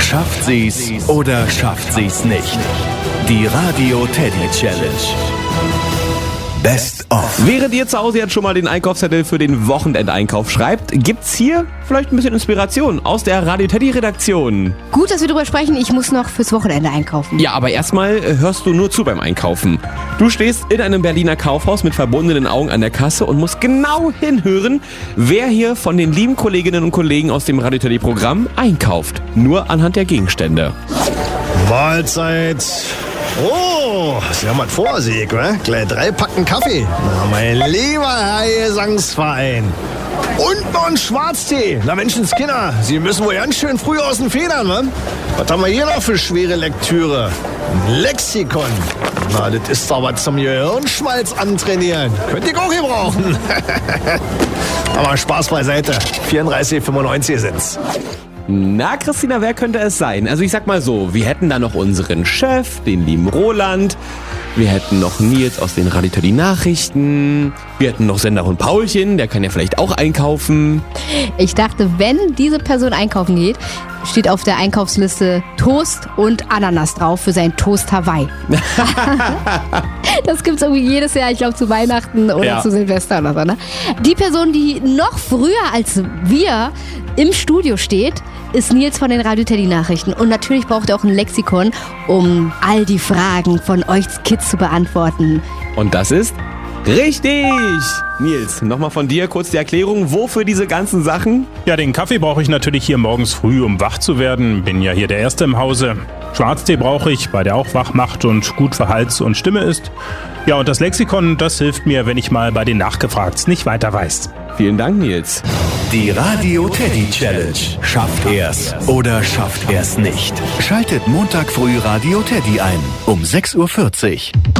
Schafft sie's oder schafft sie's nicht? Die Radio Teddy Challenge. Best of. Während ihr zu Hause jetzt schon mal den Einkaufszettel für den Wochenendeinkauf schreibt, gibt's hier vielleicht ein bisschen Inspiration aus der Radio Teddy Redaktion. Gut, dass wir drüber sprechen. Ich muss noch fürs Wochenende einkaufen. Ja, aber erstmal hörst du nur zu beim Einkaufen. Du stehst in einem Berliner Kaufhaus mit verbundenen Augen an der Kasse und musst genau hinhören, wer hier von den lieben Kolleginnen und Kollegen aus dem Radio Teddy Programm einkauft. Nur anhand der Gegenstände. Mahlzeit. Oh, Sie haben was vor sich, wa? Gleich 3 Packen Kaffee. Na, mein lieber Herr Gesangsverein. Und noch ein Schwarztee. Na Menschenskinder, Sie müssen wohl ganz schön früh aus den Federn, wa? Was haben wir hier noch für schwere Lektüre? Ein Lexikon. Na, das ist doch was zum Gehirnschmalz antrainieren. Könnt ihr auch gebrauchen. Aber Spaß beiseite. 34,95 sind's. Na, Christina, wer könnte es sein? Also ich sag mal so, wir hätten da noch unseren Chef, den lieben Roland. Wir hätten noch Nils aus den Radio Teddy Nachrichten. Wir hätten noch Senderhund Paulchen, der kann ja vielleicht auch einkaufen. Ich dachte, wenn diese Person einkaufen geht, steht auf der Einkaufsliste Toast und Ananas drauf für sein Toast Hawaii. Das gibt's irgendwie jedes Jahr, ich glaube zu Weihnachten oder zu Silvester oder so. Ne? Die Person, die noch früher als wir im Studio steht, ist Nils von den Radio Teddy Nachrichten. Und natürlich braucht er auch ein Lexikon, um all die Fragen von euch Kids zu beantworten. Und das ist richtig! Nils, nochmal von dir kurz die Erklärung, wofür diese ganzen Sachen? Ja, den Kaffee brauche ich natürlich hier morgens früh, um wach zu werden. Bin ja hier der Erste im Hause. Schwarztee brauche ich, weil der auch wach macht und gut für Hals und Stimme ist. Ja, und das Lexikon, das hilft mir, wenn ich mal bei den Nachgefragts nicht weiter weiß. Vielen Dank, Nils. Die Radio Teddy Challenge. Schafft er's oder schafft er's nicht? Schaltet Montag früh Radio Teddy ein um 6:40 Uhr.